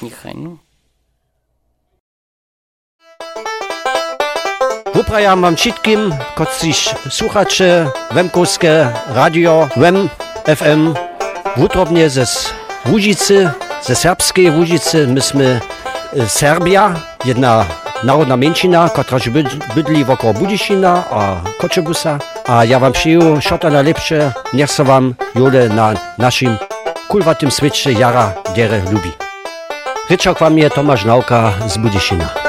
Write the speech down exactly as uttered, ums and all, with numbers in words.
niechaj, no. Uprajam wam wszystkim, którzy słuchacze Wemkowskie radio, Wem F M, wutrobnie ze Łużycy, ze serbskiej Łużycy. Myśmy Serbia, jedna narodna mniejszyna, która bydli wokół Budyszina a Koczebusa. A ja wam przyjął wszystko najlepsze, niech se wam jole na naszym kulwatym świecie jara, dere lubi. Ryczok wam je Tomasz Nauka z Budyszina.